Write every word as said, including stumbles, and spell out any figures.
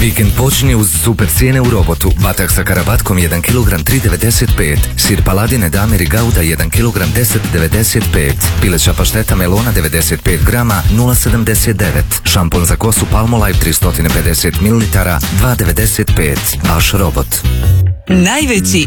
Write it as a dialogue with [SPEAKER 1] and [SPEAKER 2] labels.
[SPEAKER 1] Vikend počinje uz super cijene u Robotu. Batak sa karabatkom jedan kilogram tri devedeset pet. Sir Paladine Damir i Gouda jedan kilogram deset devedeset pet. Pileća pašteta melona devedeset pet grama nula sedamdeset devet. Šampon za kosu Palmolive tristo pedeset mililitara dva devedeset pet. Vaš Robot.
[SPEAKER 2] Najveći